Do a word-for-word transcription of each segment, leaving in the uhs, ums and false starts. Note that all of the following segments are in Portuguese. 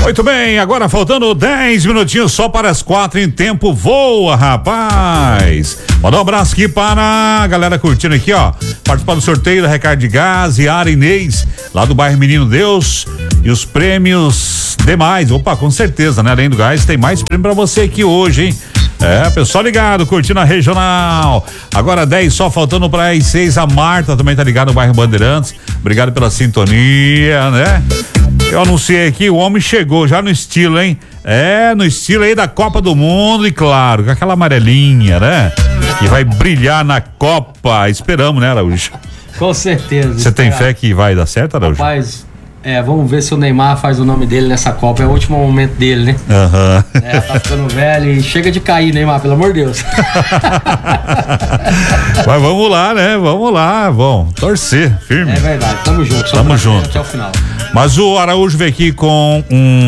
Muito bem, agora faltando dez minutinhos só para as quatro em tempo voa, rapaz. Mandar um abraço aqui para a galera curtindo aqui, ó. Participar do sorteio da Recarga de Gás e Ara Inês, lá do bairro Menino Deus. E os prêmios demais. Opa, com certeza, né? Além do gás, tem mais prêmio pra você aqui hoje, hein? É, pessoal ligado, curtindo a regional. Agora dez, só faltando para as seis. A Marta também tá ligada no bairro Bandeirantes. Obrigado pela sintonia, né? Eu anunciei aqui, o homem chegou já no estilo, hein? É, no estilo aí da Copa do Mundo e claro, com aquela amarelinha, né? Que vai brilhar na Copa. Esperamos, né, Araújo? Com certeza. Você tem fé que vai dar certo, Araújo? Rapaz, é, vamos ver se o Neymar faz o nome dele nessa Copa. É o último momento dele, né? Aham. Uhum. É, tá ficando velho e chega de cair, Neymar, pelo amor de Deus. Mas vamos lá, né? Vamos lá, bom, torcer, firme. É verdade, tamo junto. Tamo junto. Até o final. Mas o Araújo veio aqui com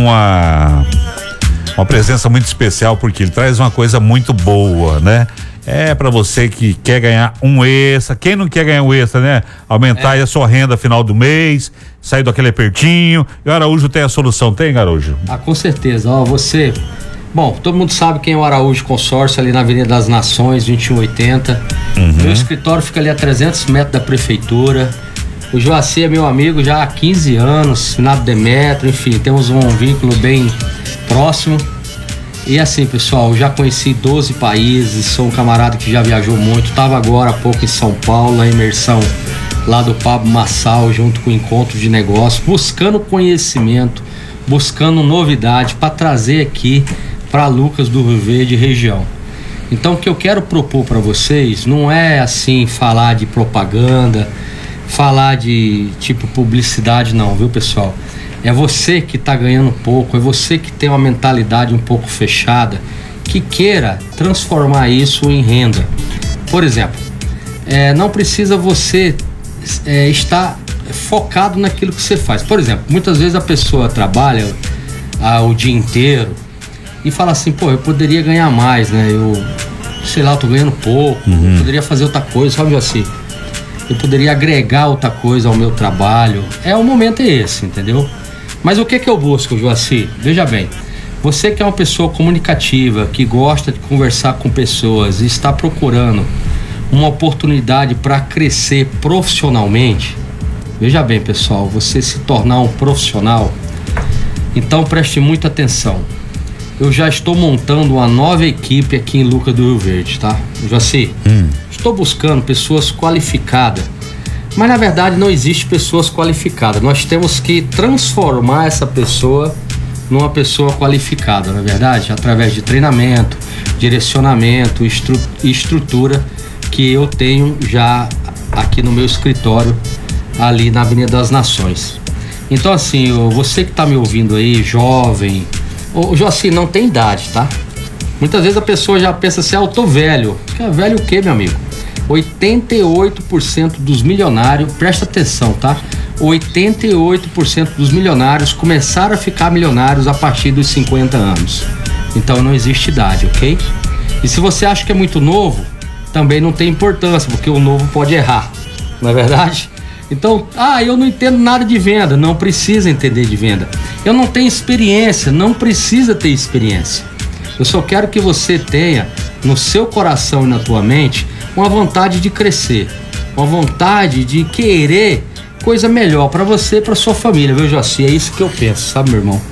uma uma presença muito especial porque ele traz uma coisa muito boa, né? É pra você que quer ganhar um extra, quem não quer ganhar um extra, né? Aumentar é. aí a sua renda final do mês, sair daquele apertinho. E o Araújo tem a solução, tem, Araújo? Ah, com certeza, ó, você... Bom, todo mundo sabe quem é o Araújo Consórcio, ali na Avenida das Nações, vinte e um oitenta. Uhum. Meu escritório fica ali a trezentos metros da prefeitura. O Joacir é meu amigo já há quinze anos, finado Demetrio, enfim, temos um vínculo bem próximo. E assim, pessoal, eu já conheci doze países, sou um camarada que já viajou muito, estava agora há pouco em São Paulo, a imersão lá do Pablo Massal, junto com o Encontro de Negócios, buscando conhecimento, buscando novidade para trazer aqui para Lucas do Rio Verde região. Então, o que eu quero propor para vocês não é assim falar de propaganda, falar de tipo publicidade, não, viu, pessoal? É você que está ganhando pouco, é você que tem uma mentalidade um pouco fechada, que queira transformar isso em renda. Por exemplo, é, não precisa você é, estar focado naquilo que você faz. Por exemplo, muitas vezes a pessoa trabalha ah, o dia inteiro e fala assim, pô, eu poderia ganhar mais, né? Eu, sei lá, eu tô ganhando pouco, uhum. eu poderia fazer outra coisa, sabe assim? Eu poderia agregar outra coisa ao meu trabalho. É, o momento é esse, entendeu? Mas o que que eu busco, Joacir? Veja bem, você que é uma pessoa comunicativa, que gosta de conversar com pessoas e está procurando uma oportunidade para crescer profissionalmente, veja bem, pessoal, você se tornar um profissional, então preste muita atenção. Eu já estou montando uma nova equipe aqui em Lucas do Rio Verde, tá? Joacir, hum. estou buscando pessoas qualificadas. Mas na verdade não existe pessoas qualificadas. Nós temos que transformar essa pessoa numa pessoa qualificada, na verdade, através de treinamento, direcionamento, estru- estrutura que eu tenho já aqui no meu escritório, ali na Avenida das Nações. Então assim, você que está me ouvindo aí, jovem, ô Joacir, não tem idade, tá? Muitas vezes a pessoa já pensa assim, ah, eu tô velho. É velho o quê, meu amigo? oitenta e oito por cento dos milionários, presta atenção, tá? oitenta e oito por cento dos milionários começaram a ficar milionários a partir dos cinquenta anos. Então não existe idade, ok? E se você acha que é muito novo, também não tem importância, porque o novo pode errar, não é verdade? Então, ah, eu não entendo nada de venda, não precisa entender de venda. Eu não tenho experiência, não precisa ter experiência. Eu só quero que você tenha no seu coração e na tua mente uma vontade de crescer, uma vontade de querer coisa melhor para você e para sua família, viu, Joacir? É isso que eu penso, sabe, meu irmão?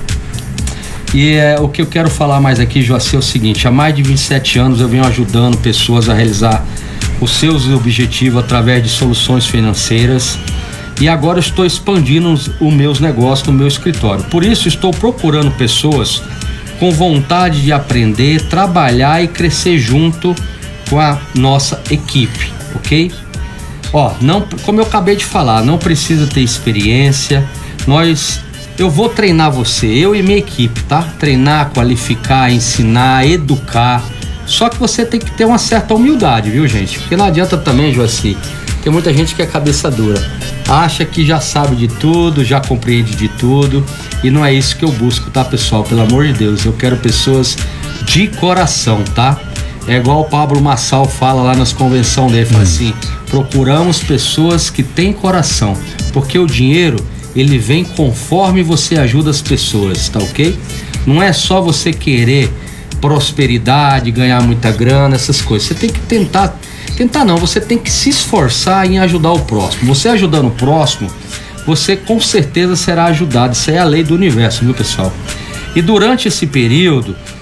E é, o que eu quero falar mais aqui, Joacir, é o seguinte: há mais de vinte e sete anos eu venho ajudando pessoas a realizar os seus objetivos através de soluções financeiras e agora eu estou expandindo os, os meus negócios no meu escritório. Por isso estou procurando pessoas com vontade de aprender, trabalhar e crescer junto com a nossa equipe, ok? Ó, não, como eu acabei de falar, não precisa ter experiência. Nós, eu vou treinar você, eu e minha equipe, tá? Treinar, qualificar, ensinar, educar. Só que você tem que ter uma certa humildade, viu, gente? Porque não adianta também, Joacir, tem muita gente que é cabeça dura, acha que já sabe de tudo, já compreende de tudo, e não é isso que eu busco, tá, pessoal? Pelo amor de Deus, eu quero pessoas de coração, tá? É igual o Pablo Massal fala lá nas convenções dele, fala assim, procuramos pessoas que têm coração, porque o dinheiro, ele vem conforme você ajuda as pessoas, tá ok? Não é só você querer prosperidade, ganhar muita grana, essas coisas. Você tem que tentar, tentar não, você tem que se esforçar em ajudar o próximo. Você ajudando o próximo, você com certeza será ajudado. Isso é a lei do universo, viu, pessoal? E durante esse período,